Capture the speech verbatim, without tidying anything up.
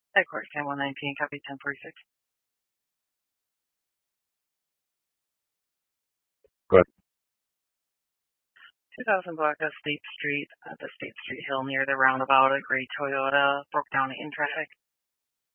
Headquarters ten one nineteen, copy ten forty-six. Go ahead. two thousand block of State Street, at the State Street Hill near the roundabout. A gray Toyota broke down in traffic.